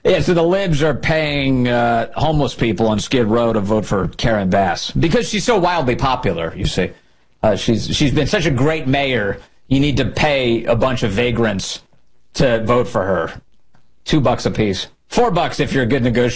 Yeah, so the libs are paying homeless people on Skid Row to vote for Karen Bass because she's so wildly popular, you see. She's been such a great mayor, you need to pay a bunch of vagrants to vote for her. $2 a piece. $4 if you're a good negotiator.